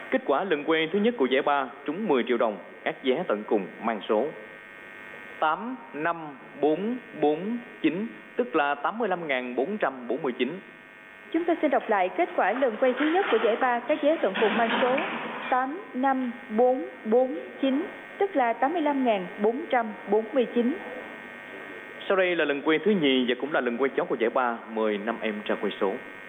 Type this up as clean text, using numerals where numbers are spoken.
Kết quả lần quay thứ nhất của giải 3 trúng 10 triệu đồng, các vé tận cùng mang số 85449, tức là 85.449. Chúng tôi xin đọc lại kết quả lần quay thứ nhất của giải 3, các vé tận cùng mang số 85449, tức là 85.449. Sau đây là lần quay thứ nhì và cũng là lần quay chót của giải 3, mời năm em ra quay số.